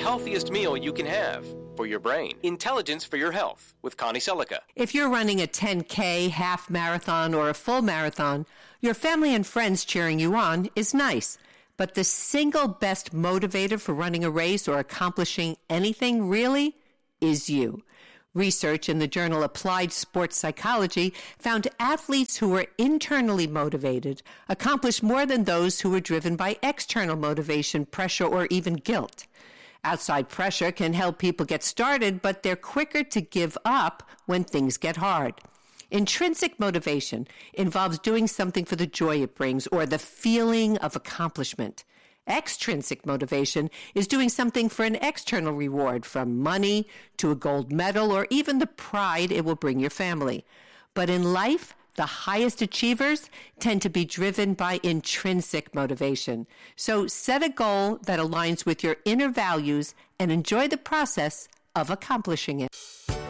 healthiest meal you can have for your brain. Intelligence for Your Health with Connie Selica. If you're running a 10K, half marathon, or a full marathon, your family and friends cheering you on is nice. But the single best motivator for running a race or accomplishing anything really is you. Research in the journal Applied Sports Psychology found athletes who were internally motivated accomplished more than those who were driven by external motivation, pressure, or even guilt. Outside pressure can help people get started, but they're quicker to give up when things get hard. Intrinsic motivation involves doing something for the joy it brings or the feeling of accomplishment. Extrinsic motivation is doing something for an external reward, from money to a gold medal or even the pride it will bring your family. But in life, the highest achievers tend to be driven by intrinsic motivation. So set a goal that aligns with your inner values and enjoy the process of accomplishing it.